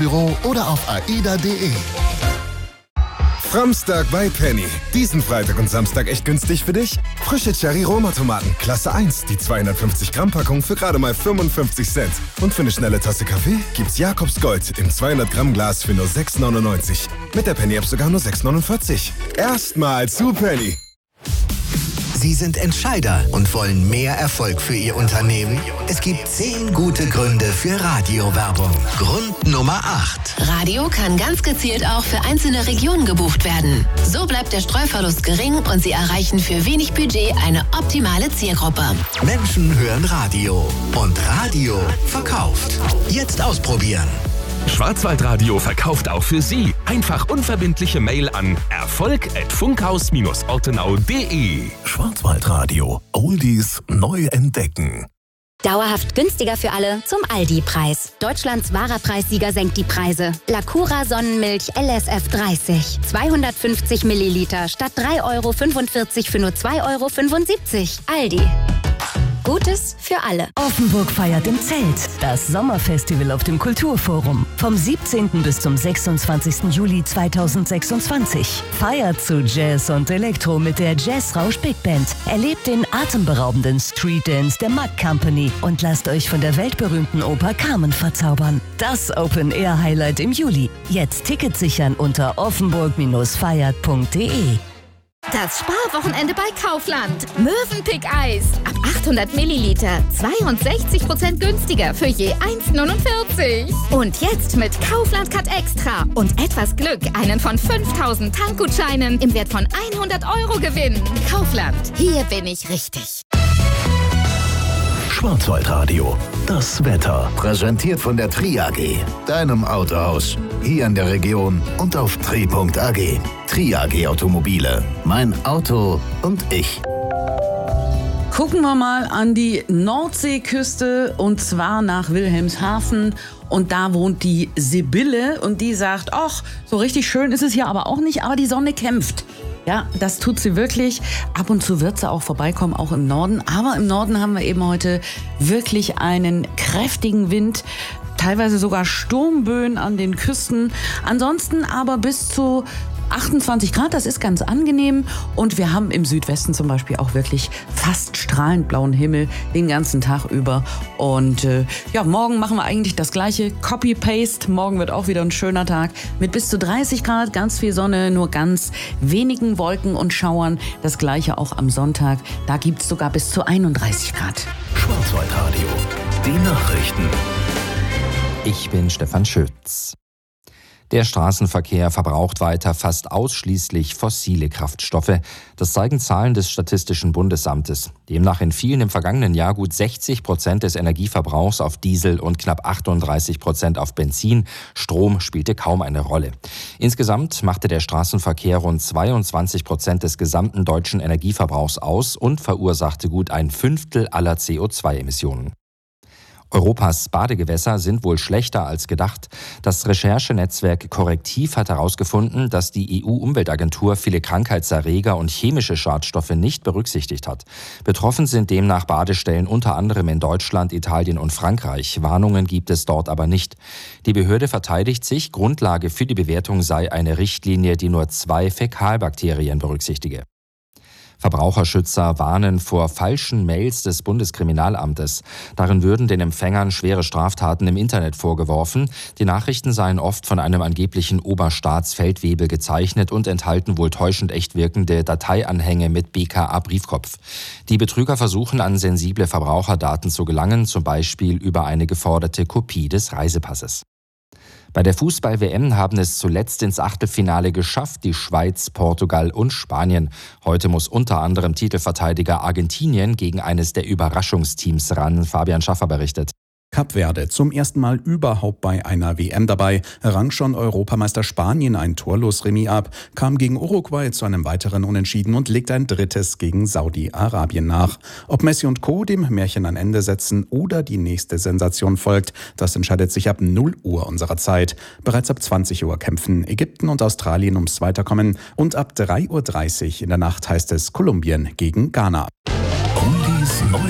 Reisebüro oder auf aida.de. Framstag bei Penny. Diesen Freitag und Samstag echt günstig für dich? Frische Cherry-Roma-Tomaten, Klasse 1, die 250-Gramm-Packung für gerade mal 55 Cent. Und für eine schnelle Tasse Kaffee gibt's Jakobs Gold im 200-Gramm-Glas für nur 6,99. Mit der Penny-App sogar nur 6,49. Erstmal zu Penny. Sie sind Entscheider und wollen mehr Erfolg für Ihr Unternehmen? Es gibt 10 gute Gründe für Radiowerbung. Grund Nummer 8. Radio kann ganz gezielt auch für einzelne Regionen gebucht werden. So bleibt der Streuverlust gering und Sie erreichen für wenig Budget eine optimale Zielgruppe. Menschen hören Radio und Radio verkauft. Jetzt ausprobieren. Schwarzwaldradio verkauft auch für Sie. Einfach unverbindliche Mail an erfolg@funkhaus-ortenau.de. Schwarzwaldradio. Oldies neu entdecken. Dauerhaft günstiger für alle zum Aldi-Preis. Deutschlands wahrer Preissieger senkt die Preise. Lacura Sonnenmilch LSF 30. 250 Milliliter statt 3,45 € für nur 2,75 €. Aldi. Gutes für alle. Offenburg feiert im Zelt. Das Sommerfestival auf dem Kulturforum. Vom 17. bis zum 26. Juli 2026. Feiert zu Jazz und Elektro mit der Jazzrausch Big Band. Erlebt den atemberaubenden Street Dance der Mack Company und lasst euch von der weltberühmten Oper Carmen verzaubern. Das Open-Air-Highlight im Juli. Jetzt Tickets sichern unter offenburg-feiert.de. Das Sparwochenende bei Kaufland. Mövenpick-Eis. Ab 800 Milliliter. 62% günstiger für je 1,49. Und jetzt mit Kaufland Cut Extra. Und etwas Glück einen von 5000 Tankgutscheinen im Wert von 100 € gewinnen. Kaufland. Hier bin ich richtig. Schwarzwaldradio. Das Wetter. Präsentiert von der Tri AG, deinem Autohaus. Hier in der Region und auf tri.ag. Tri AG Automobile. Mein Auto und ich. Gucken wir mal an die Nordseeküste und zwar nach Wilhelmshaven. Und da wohnt die Sibylle und die sagt, ach, so richtig schön ist es hier aber auch nicht, aber die Sonne kämpft. Ja, das tut sie wirklich. Ab und zu wird sie auch vorbeikommen, auch im Norden. Aber im Norden haben wir eben heute wirklich einen kräftigen Wind. Teilweise sogar Sturmböen an den Küsten. Ansonsten aber bis zu 28 Grad, das ist ganz angenehm. Und wir haben im Südwesten zum Beispiel auch wirklich fast strahlend blauen Himmel den ganzen Tag über. Und morgen machen wir eigentlich das gleiche Copy-Paste. Morgen wird auch wieder ein schöner Tag mit bis zu 30 Grad, ganz viel Sonne, nur ganz wenigen Wolken und Schauern. Das gleiche auch am Sonntag. Da gibt es sogar bis zu 31 Grad. Schwarzwaldradio. Die Nachrichten. Ich bin Stefan Schütz. Der Straßenverkehr verbraucht weiter fast ausschließlich fossile Kraftstoffe. Das zeigen Zahlen des Statistischen Bundesamtes. Demnach entfielen im vergangenen Jahr gut 60% des Energieverbrauchs auf Diesel und knapp 38% auf Benzin. Strom spielte kaum eine Rolle. Insgesamt machte der Straßenverkehr rund 22% des gesamten deutschen Energieverbrauchs aus und verursachte gut 1/5 aller CO2-Emissionen. Europas Badegewässer sind wohl schlechter als gedacht. Das Recherchenetzwerk Korrektiv hat herausgefunden, dass die EU-Umweltagentur viele Krankheitserreger und chemische Schadstoffe nicht berücksichtigt hat. Betroffen sind demnach Badestellen unter anderem in Deutschland, Italien und Frankreich. Warnungen gibt es dort aber nicht. Die Behörde verteidigt sich, Grundlage für die Bewertung sei eine Richtlinie, die nur 2 Fäkalbakterien berücksichtige. Verbraucherschützer warnen vor falschen Mails des Bundeskriminalamtes. Darin würden den Empfängern schwere Straftaten im Internet vorgeworfen. Die Nachrichten seien oft von einem angeblichen Oberstaatsfeldwebel gezeichnet und enthalten wohl täuschend echt wirkende Dateianhänge mit BKA-Briefkopf. Die Betrüger versuchen, an sensible Verbraucherdaten zu gelangen, zum Beispiel über eine geforderte Kopie des Reisepasses. Bei der Fußball-WM haben es zuletzt ins Achtelfinale geschafft, die Schweiz, Portugal und Spanien. Heute muss unter anderem Titelverteidiger Argentinien gegen eines der Überraschungsteams ran. Fabian Schaffer berichtet. Kap Verde zum ersten Mal überhaupt bei einer WM dabei, rang schon Europameister Spanien ein torlos Remis ab, kam gegen Uruguay zu einem weiteren Unentschieden und legt ein drittes gegen Saudi-Arabien nach. Ob Messi und Co. dem Märchen ein Ende setzen oder die nächste Sensation folgt, das entscheidet sich ab 0 Uhr unserer Zeit. Bereits ab 20 Uhr kämpfen Ägypten und Australien ums Weiterkommen und ab 3:30 Uhr in der Nacht heißt es Kolumbien gegen Ghana. Oldies neu